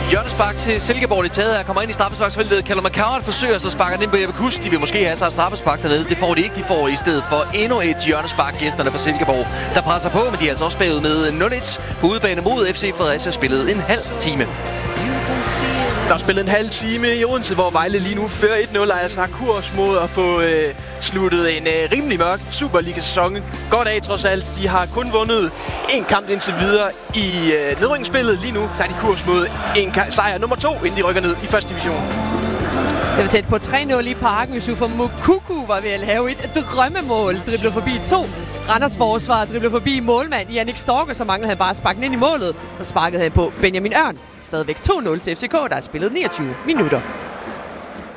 Hjørnespark til Silkeborg, det taget her. Kommer ind i straffesparksfeltet. Callum McCarron forsøger, så sparker den ind på Jeppe Kusk. De vil måske have sig et straffespark dernede. Det får de ikke. De får i stedet for endnu et hjørnespark, gæsterne fra Silkeborg, der presser på, men de er altså også bagud med 0-1 på udebane mod FC Fredericia. Spillet en halv time. Der er spillet en halv time i Odense, hvor Vejle lige nu fører 1-0 og altså har kurs mod at få sluttet en rimelig mørk Superliga-sæson godt af trods alt. De har kun vundet en kamp indtil videre i nedrykningsspillet. Lige nu der er de kurs mod en sejr nummer 2, inden de rykker ned i første division. Det var tæt på 3-0 i parken. Yusufa Moukoko var ved at lave et drømmemål. Dribler forbi 2. Randers forsvar dribler forbi målmand Jannik Storke, så manglede han bare sparken ind i målet. Og sparkede han på Benjamin Ørn. Stadigvæk 2-0 til FCK, der har spillet 29 minutter.